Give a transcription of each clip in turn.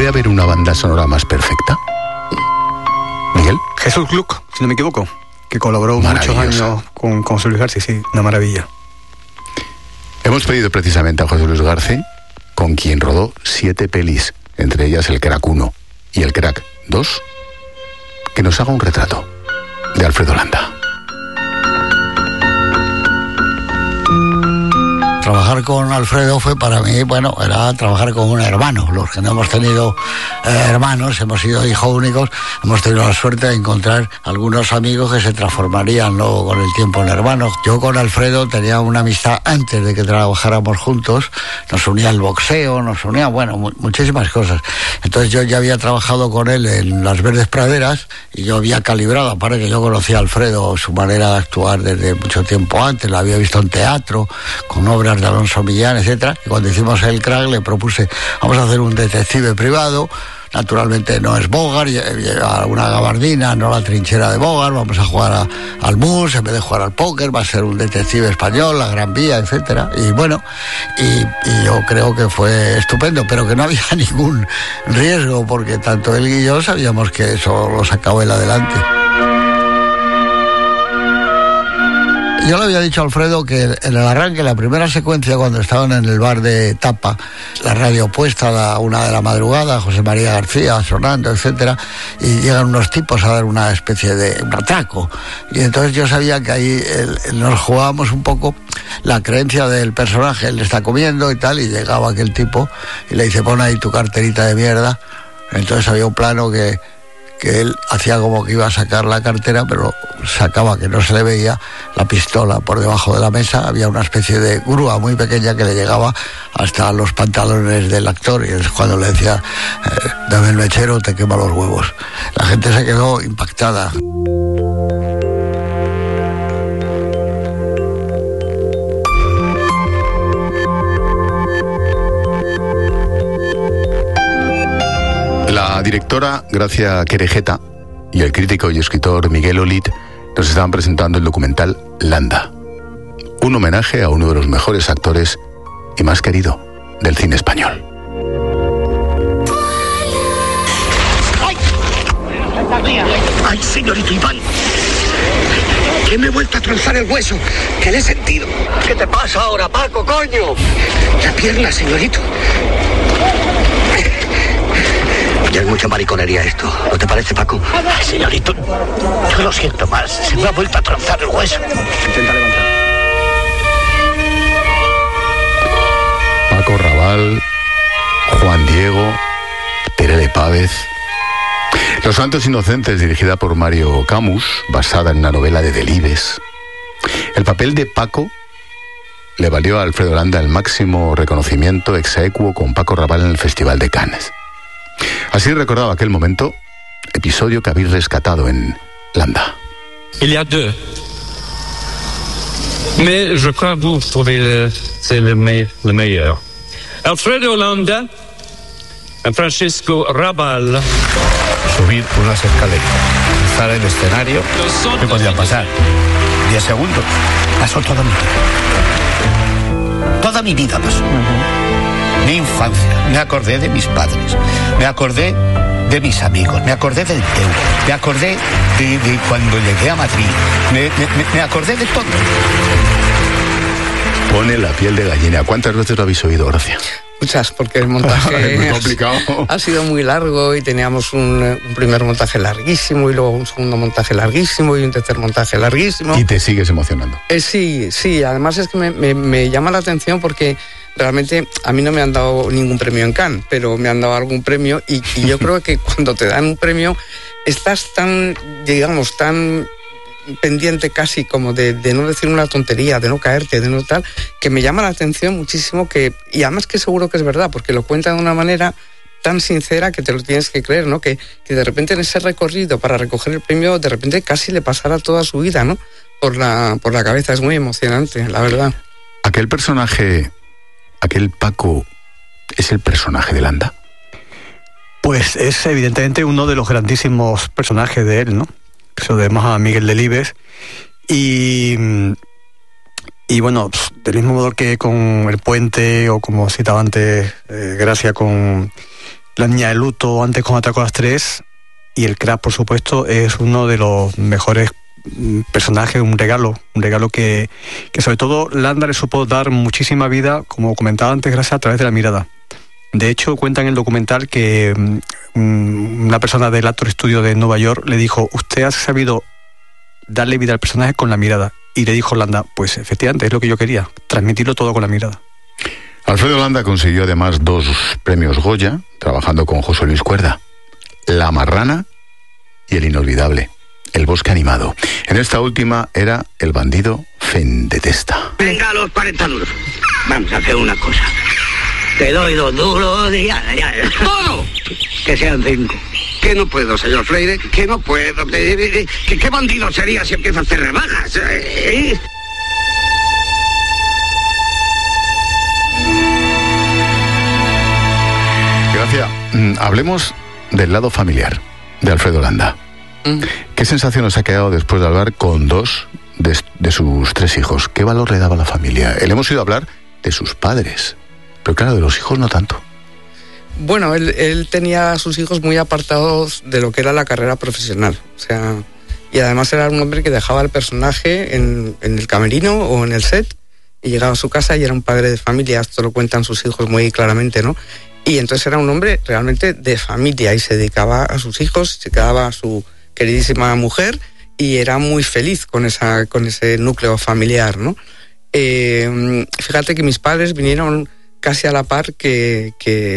¿Puede haber una banda sonora más perfecta? ¿Miguel? Jesús Gluck, si no me equivoco, que colaboró muchos años con José Luis García, sí, una maravilla. Hemos pedido precisamente a José Luis García, con quien rodó 7 pelis, entre ellas El Crack 1 y El Crack 2, que nos haga un retrato de Alfredo Landa. Trabajar con Alfredo fue para mí, bueno, era trabajar con un hermano. Los que no hemos tenido hermanos, hemos sido hijos únicos, hemos tenido la suerte de encontrar algunos amigos que se transformarían luego con el tiempo en hermanos. Yo con Alfredo tenía una amistad antes de que trabajáramos juntos, nos unía el boxeo, nos unía, bueno, muchísimas cosas. Entonces yo ya había trabajado con él en Las Verdes Praderas y yo había calibrado, aparte que yo conocía a Alfredo, su manera de actuar desde mucho tiempo antes, la había visto en teatro, con obras de Alonso Millán, etcétera. Y cuando hicimos El Crack le propuse, vamos a hacer un detective privado. Naturalmente no es Bogart, lleva una gabardina, no la trinchera de Bogart, vamos a jugar al mus, en vez de jugar al póker, va a ser un detective español, la Gran Vía, etcétera. Y bueno, y yo creo que fue estupendo, pero que no había ningún riesgo, porque tanto él y yo sabíamos que eso lo sacaba él adelante. Yo le había dicho a Alfredo que en el arranque, la primera secuencia, cuando estaban en el bar de Tapa, la radio puesta a la 1 de la madrugada, José María García sonando, etcétera, y llegan unos tipos a dar una especie de un atraco. Y entonces yo sabía que ahí nos jugábamos un poco la creencia del personaje. Él está comiendo y tal, y llegaba aquel tipo y le dice, pon ahí tu carterita de mierda. Entonces había un plano que él hacía como que iba a sacar la cartera, pero sacaba, que no se le veía, la pistola por debajo de la mesa. Había una especie de grúa muy pequeña que le llegaba hasta los pantalones del actor, y es cuando le decía, dame el mechero, te quema los huevos. La gente se quedó impactada. La directora Gracia Querejeta y el crítico y escritor Miguel Olit nos estaban presentando el documental Landa, un homenaje a uno de los mejores actores y más querido del cine español. ¡Ay! ¡Ay, señorito Iván! Que me he vuelto a trozar el hueso, que le he sentido. ¿Qué te pasa ahora, Paco, coño? La pierna, señorito. Ya es mucha mariconería esto, ¿no te parece, Paco? Ay, señorito, yo lo siento más. Se me ha vuelto a trozar el hueso. Intenta levantar. Paco Raval, Juan Diego, Terele Pávez. Los Santos Inocentes, dirigida por Mario Camus, basada en una novela de Delibes. El papel de Paco le valió a Alfredo Landa el máximo reconocimiento ex aequo con Paco Raval en el Festival de Cannes. Así recordaba aquel momento, episodio que habéis rescatado en Landa. Il y a deux. Mais je crois que vous trouvez c'est le meilleur. Alfredo Landa, Francisco Rabal. Subir unas escaleras, cruzar el escenario. ¿Qué podía pasar? 10 segundos. Pasó toda mi vida. Toda mi vida pasó. Mi infancia. Me acordé de mis padres. Me acordé de mis amigos. Me acordé del Teu. Me acordé de cuando llegué a Madrid. Me acordé de todo. Pone la piel de gallina. ¿Cuántas veces lo habéis oído, Gracia? Muchas, porque el montaje es muy complicado. ha sido muy largo, y teníamos un primer montaje larguísimo, y luego un segundo montaje larguísimo, y un tercer montaje larguísimo. ¿Y te sigues emocionando? Sí, además es que me llama la atención, porque realmente a mí no me han dado ningún premio en Cannes, pero me han dado algún premio, y yo creo que cuando te dan un premio estás tan, digamos, tan pendiente casi como de no decir una tontería, de no caerte, de no tal, que me llama la atención muchísimo, y además que seguro que es verdad, porque lo cuenta de una manera tan sincera que te lo tienes que creer, ¿no? Que de repente en ese recorrido para recoger el premio, de repente casi le pasara toda su vida, ¿no? Por la cabeza. Es muy emocionante, la verdad. ¿Aquel personaje, aquel Paco, es el personaje de Landa? Pues es evidentemente uno de los grandísimos personajes de él, ¿no? Eso además a Miguel Delibes. Y bueno, del mismo modo que con El Puente, o como citaba antes Gracia con La niña de luto, antes con Atraco a las 3, y el crack, por supuesto, es uno de los mejores personajes, un regalo que sobre todo Landa le supo dar muchísima vida, como comentaba antes, gracias a través de la mirada. De hecho, cuenta en el documental que una persona del Actor Studio de Nueva York le dijo: usted ha sabido darle vida al personaje con la mirada. Y le dijo Landa: pues efectivamente, es lo que yo quería, transmitirlo todo con la mirada. Alfredo Landa consiguió además 2 premios Goya, trabajando con José Luis Cuerda: La Marrana y el inolvidable El Bosque Animado. En esta última era el bandido Fendetesta. Venga, los 40 duros. Vamos a hacer una cosa. Te doy 2 duros y ya. ¡No! Que sean 5. Que no puedo, señor Freire, que no puedo. ¿Qué bandido sería si empiezo a hacer rebajas? Gracias. Hablemos del lado familiar de Alfredo Landa. ¿Qué sensación os ha quedado después de hablar con 2 de sus 3 hijos? ¿Qué valor le daba a la familia? Le hemos oído hablar de sus padres, pero claro, de los hijos no tanto. Bueno, él tenía a sus hijos muy apartados de lo que era la carrera profesional. O sea, y además era un hombre que dejaba el personaje en el camerino o en el set y llegaba a su casa y era un padre de familia. Esto lo cuentan sus hijos muy claramente, ¿no? Y entonces era un hombre realmente de familia y se dedicaba a sus hijos, se quedaba a su queridísima mujer y era muy feliz con ese núcleo familiar, ¿no? Fíjate que mis padres vinieron casi a la par que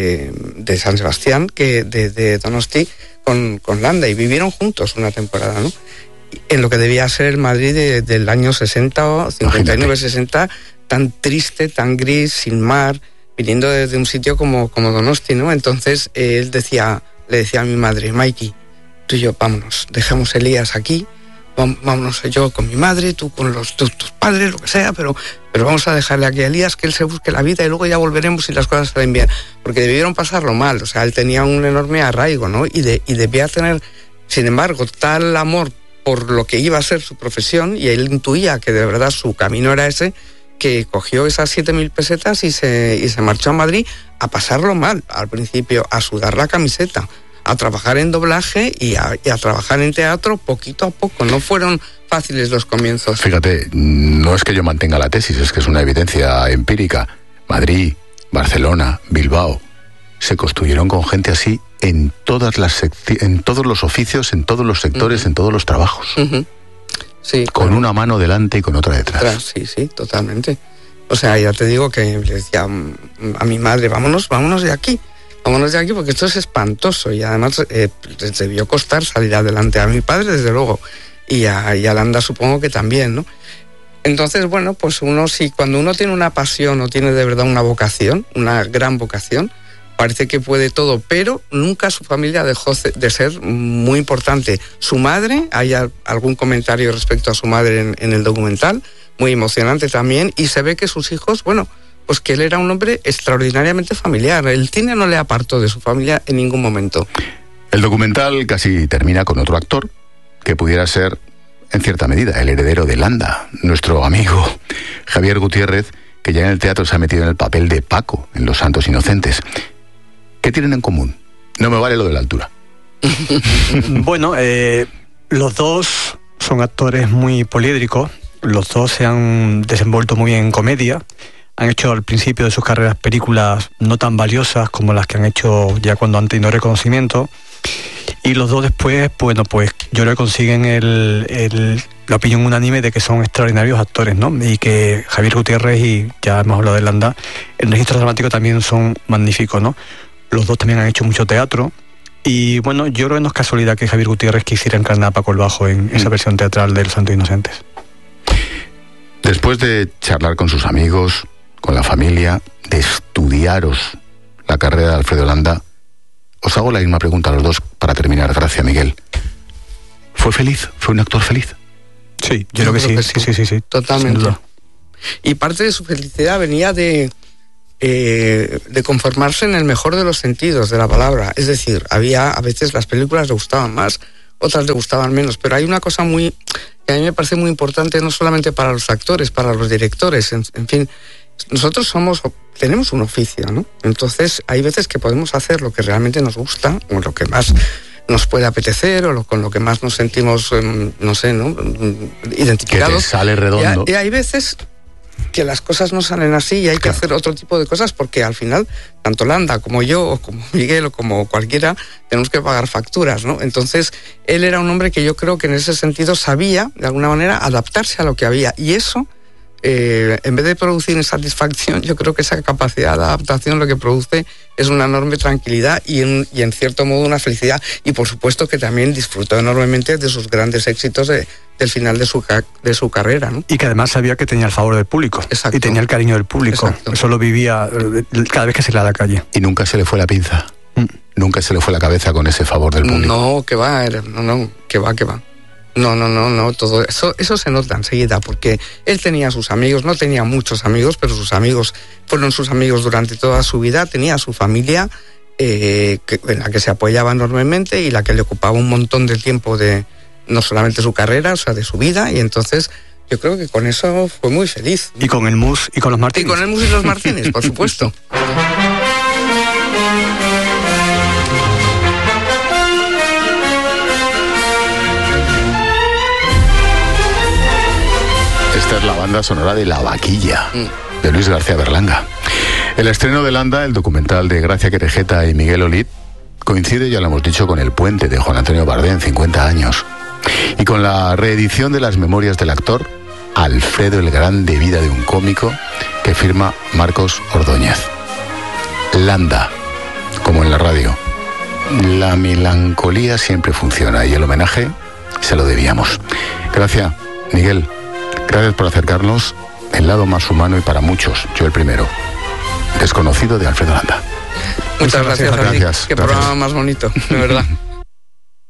de San Sebastián, que de Donosti con Landa, y vivieron juntos una temporada, ¿no? En lo que debía ser el Madrid del año 60 o 59-60, tan triste, tan gris, sin mar, viniendo desde un sitio como Donosti, ¿no? Entonces él le decía a mi madre: Mikey, tú y yo, vámonos, dejamos a Elías aquí, vámonos yo con mi madre, tú con tus padres, lo que sea, pero vamos a dejarle aquí a Elías, que él se busque la vida y luego ya volveremos si las cosas salen bien. Porque debieron pasarlo mal, o sea, él tenía un enorme arraigo, ¿no? Y debía tener, sin embargo, tal amor por lo que iba a ser su profesión, y él intuía que de verdad su camino era ese, que cogió esas 7.000 pesetas y se marchó a Madrid a pasarlo mal al principio, a sudar la camiseta, a trabajar en doblaje y a trabajar en teatro poquito a poco. No fueron fáciles los comienzos. Fíjate, no es que yo mantenga la tesis, es que es una evidencia empírica. Madrid, Barcelona, Bilbao, se construyeron con gente así en todos los oficios, en todos los sectores, en todos los trabajos. Sí, con una mano delante y con otra detrás. Sí, totalmente. O sea, ya te digo que le decía a mi madre: vámonos de aquí. Vámonos de aquí porque esto es espantoso, y además les debió costar salir adelante. A mi padre, desde luego, y a Landa supongo que también, ¿no? Entonces, bueno, pues cuando uno tiene una pasión o tiene de verdad una vocación, una gran vocación, parece que puede todo, pero nunca su familia dejó de ser muy importante. Su madre, hay algún comentario respecto a su madre en el documental, muy emocionante también, y se ve que sus hijos, bueno, pues que él era un hombre extraordinariamente familiar. El cine no le apartó de su familia en ningún momento. El documental casi termina con otro actor que pudiera ser, en cierta medida, el heredero de Landa, nuestro amigo Javier Gutiérrez, que ya en el teatro se ha metido en el papel de Paco en Los Santos Inocentes. ¿Qué tienen en común? No me vale lo de la altura. Bueno, los dos son actores muy poliédricos, los dos se han desenvuelto muy bien en comedia. Han hecho al principio de sus carreras películas no tan valiosas como las que han hecho ya cuando han tenido reconocimiento. Y los dos después, bueno, pues yo creo que consiguen la opinión unánime de que son extraordinarios actores, ¿no? Y que Javier Gutiérrez, y ya hemos hablado de Landa, el registro dramático también son magníficos, ¿no? Los dos también han hecho mucho teatro. Y bueno, yo creo que no es casualidad que Javier Gutiérrez quisiera encarnar a Paco el Bajo en esa versión teatral de Los Santos Inocentes. Después de charlar con sus amigos, con la familia, de estudiaros la carrera de Alfredo Landa, os hago la misma pregunta a los dos para terminar. Gracias, Miguel. ¿Fue feliz? ¿Fue un actor feliz? Sí, yo creo que sí. Totalmente. Y parte de su felicidad venía de conformarse en el mejor de los sentidos de la palabra. Es decir, a veces las películas le gustaban más, otras le gustaban menos, pero hay una cosa que a mí me parece muy importante, no solamente para los actores, para los directores, en fin, nosotros tenemos un oficio, ¿no? Entonces hay veces que podemos hacer lo que realmente nos gusta o lo que más nos puede apetecer o con lo que más nos sentimos, no sé, ¿no? Identificados. Que te sale redondo. Y hay veces que las cosas no salen así y hay que hacer otro tipo de cosas porque al final, tanto Landa como yo, o como Miguel, o como cualquiera, tenemos que pagar facturas, ¿no? Entonces, él era un hombre que yo creo que en ese sentido sabía, de alguna manera, adaptarse a lo que había. Y eso, en vez de producir insatisfacción, yo creo que esa capacidad de adaptación lo que produce es una enorme tranquilidad y en cierto modo una felicidad. Y por supuesto que también disfrutó enormemente de sus grandes éxitos del final de su carrera, ¿no? Y que además sabía que tenía el favor del público. Exacto. Y tenía el cariño del público. Exacto. Eso lo vivía cada vez que salía a la calle. Y nunca se le fue la pinza. Nunca se le fue la cabeza con ese favor del público. No, que va, que va. No, todo eso se nota enseguida, porque él tenía sus amigos, no tenía muchos amigos, pero sus amigos fueron sus amigos durante toda su vida, tenía su familia en la que se apoyaba enormemente y la que le ocupaba un montón de tiempo de no solamente su carrera, o sea, de su vida, y entonces yo creo que con eso fue muy feliz. Y con el Mus y con los Martínez. Y con el Mus y los Martínez, por supuesto. Esta es la banda sonora de La Vaquilla, de Luis García Berlanga. El estreno de Landa, el documental de Gracia Querejeta y Miguel Olid, coincide, ya lo hemos dicho, con el Puente de Juan Antonio Bardén, 50 años. Y con la reedición de las memorias del actor Alfredo el Grande, vida de un cómico, que firma Marcos Ordóñez. Landa, como en la radio. La melancolía siempre funciona y el homenaje se lo debíamos. Gracias, Miguel. Gracias por acercarnos el lado más humano y para muchos, yo el primero, desconocido de Alfredo Landa. Muchas gracias. Gracias. Qué programa más bonito, de verdad.